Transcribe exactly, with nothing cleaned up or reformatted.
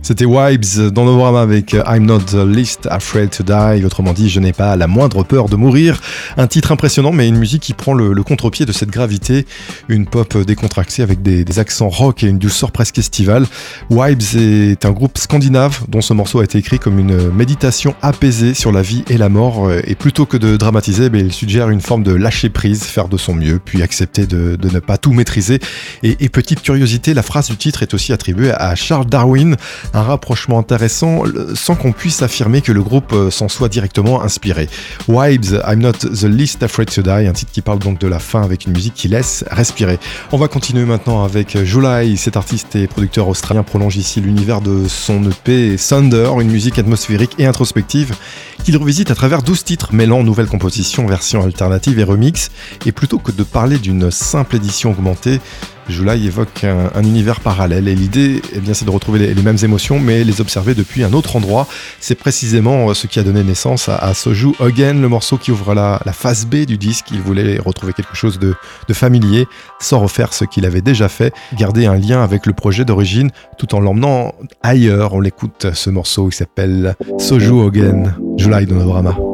C'était Vibes dans Novorama avec I'm Not the Least Afraid to Die, autrement dit, je n'ai pas la moindre peur de mourir. Un titre impressionnant, mais une musique qui prend le, le contre-pied de cette gravité. Une pop décontractée avec des, des accents rock et une douceur presque estivale. Vibes est un groupe scandinave dont ce morceau a été écrit comme une méditation apaisée sur la vie et la mort. Et plutôt que de dramatiser, ben, il suggère une forme de lâcher prise, faire de son mieux, puis accepter de, de ne pas tout maîtriser. Et, et petite curiosité, la phrase du titre est aussi attribuée à Charles Darwin. Un rapprochement intéressant sans qu'on puisse affirmer que le groupe s'en soit directement inspiré. Vibes, I'm Not the Least Afraid to Die, un titre qui parle donc de la fin avec une musique qui laisse respirer. On va continuer maintenant avec July. Cet artiste et producteur australien prolonge ici l'univers de son E P Thunder, une musique atmosphérique et introspective qu'il revisite à travers douze titres mêlant nouvelles compositions, versions alternatives et remix. Et plutôt que de parler d'une simple édition augmentée, July évoque un, un univers parallèle et l'idée, eh bien, c'est de retrouver les, les mêmes émotions mais les observer depuis un autre endroit. C'est précisément ce qui a donné naissance à, à Soju Again, le morceau qui ouvre la, la phase B du disque. Il voulait retrouver quelque chose de, de familier sans refaire ce qu'il avait déjà fait, garder un lien avec le projet d'origine tout en l'emmenant ailleurs. On l'écoute, ce morceau qui s'appelle Soju Again, July de Novorama.